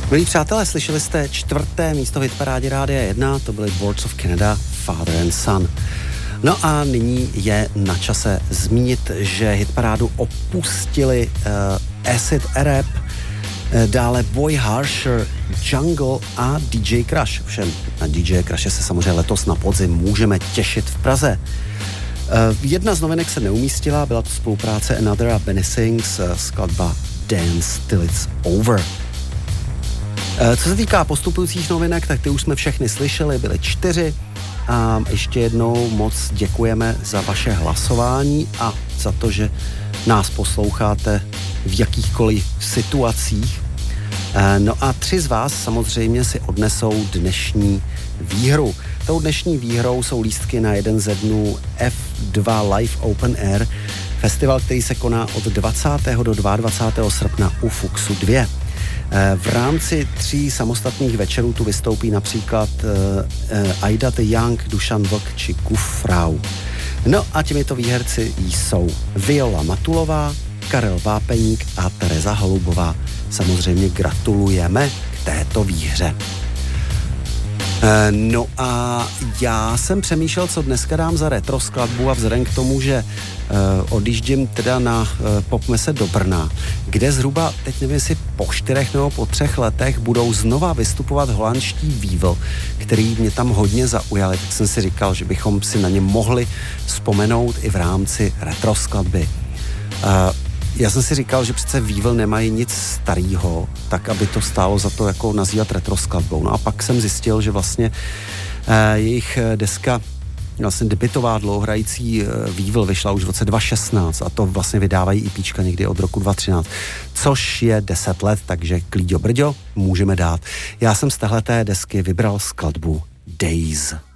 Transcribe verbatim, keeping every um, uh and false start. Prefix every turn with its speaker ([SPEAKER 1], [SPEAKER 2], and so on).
[SPEAKER 1] Milí přátelé, slyšeli jste čtvrté místo v hitparádě Rádia jedna, to byly Boards of Canada, Father and Son. No a nyní je na čase zmínit, že hitparádu opustili uh, Acid Arab, uh, dále Boy Harsher, Jungle a D J Crush. Všem na D J Crushe se samozřejmě letos na podzim můžeme těšit v Praze. Uh, jedna z novinek se neumístila, byla to spolupráce Another a Benny Sings, uh, skladba Dance Till It's Over. Co se týká postupujících novinek, tak ty už jsme všechny slyšeli, byly čtyři a ještě jednou moc děkujeme za vaše hlasování a za to, že nás posloucháte v jakýchkoliv situacích. No a tři z vás samozřejmě si odnesou dnešní výhru. Tou dnešní výhrou jsou lístky na jeden ze dnů F dva Live Open Air, festival, který se koná od dvacátého do dvacátého druhého srpna u Fuxu dva. V rámci tří samostatných večerů tu vystoupí například uh, Aida the Young, Dušan Vlk či Kufrau. No a těmito výherci jsou Viola Matulová, Karel Vápeník a Tereza Holubová. Samozřejmě gratulujeme k této výhře. No a já jsem přemýšlel, co dneska dám za retro skladbu a vzhledem k tomu, že uh, odjíždím teda na uh, popmese do Brna, kde zhruba, teď nevím, jestli po čtyřech nebo po třech letech budou znova vystupovat holandští Weevil, který mě tam hodně zaujali, tak jsem si říkal, že bychom si na ně mohli vzpomenout i v rámci retro skladby. Uh, Já jsem si říkal, že přece Weevil nemají nic starýho, tak aby to stálo za to jako nazývat retro skladbou. No a pak jsem zjistil, že vlastně eh, jejich deska, vlastně debutová dlouhohrající eh, Weevil vyšla už v roce dva tisíce šestnáct a to vlastně vydávají EPčka někdy od roku dva tisíce třináct, což je deset let, takže klíďo brďo, můžeme dát. Já jsem z téhleté desky vybral skladbu Days.